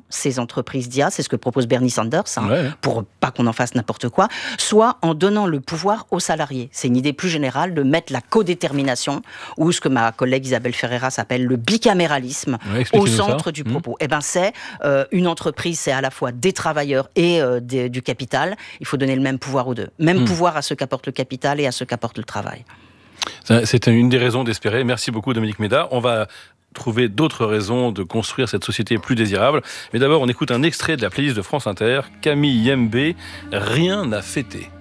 ces entreprises d'IA, c'est ce que propose Bernie Sanders, pour pas qu'on en fasse n'importe quoi, soit en donnant le pouvoir aux salariés. C'est une idée plus générale de mettre la codétermination, ou ce que ma collègue Isabelle Ferreira s'appelle le bicaméralisme, au centre du propos. C'est une entreprise, c'est à la fois des travailleurs et du capital. Il faut donner le même pouvoir aux deux. Même pouvoir à ceux qu'apporte le capital et à ceux qu'apporte le travail. C'est une des raisons d'espérer. Merci beaucoup Dominique Méda. On va trouver d'autres raisons de construire cette société plus désirable. Mais d'abord, on écoute un extrait de la playlist de France Inter, Camille Yembe, Rien n'a fêté.